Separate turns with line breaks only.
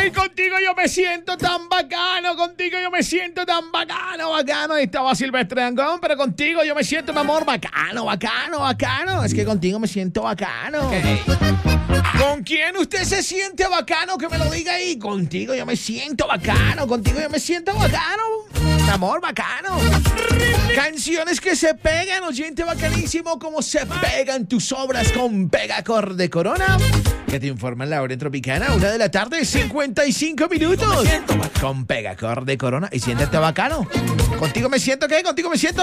Ay, contigo yo me siento tan bacano, contigo yo me siento tan bacano. Estaba Silvestre Dangond, pero contigo yo me siento, mi amor, bacano. Es que contigo me siento bacano. Okay. ¿Con quién usted se siente bacano? Que me lo diga ahí. Contigo yo me siento bacano, mi amor, bacano. Canciones que se pegan, oyente bacanísimo, como se pegan tus obras con Pegacor de Corona, que te informan la hora en Tropicana, 1:55 p.m. Con Pegacor de Corona y siéntete bacano. ¿Contigo me siento qué? ¿Contigo me siento?